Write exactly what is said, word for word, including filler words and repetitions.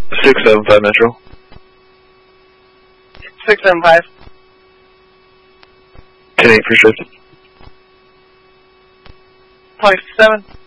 six seven five Metro. six seven five. ten eight for shift. twenty-seven.